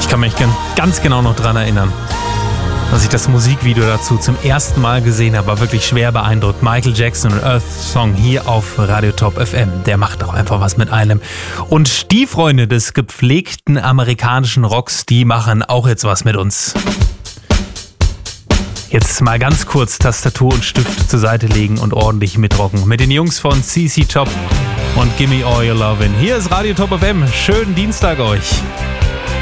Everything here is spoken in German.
Ich kann mich ganz genau noch dran erinnern, als ich das Musikvideo dazu zum ersten Mal gesehen habe, war wirklich schwer beeindruckt. Michael Jackson und Earth Song hier auf Radio Top FM. Der macht auch einfach was mit einem. Und die Freunde des gepflegten amerikanischen Rocks, die machen auch jetzt was mit uns. Jetzt mal ganz kurz Tastatur und Stift zur Seite legen und ordentlich mitrocken. Mit den Jungs von CC Top und Gimme All Your Lovin'. Hier ist Radio Top FM. Schönen Dienstag euch.